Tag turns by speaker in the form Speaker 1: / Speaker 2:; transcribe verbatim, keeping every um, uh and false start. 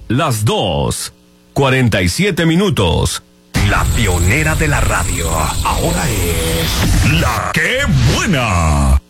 Speaker 1: las dos, cuarenta y siete minutos.
Speaker 2: La pionera de la radio, ahora es La Qué Buena.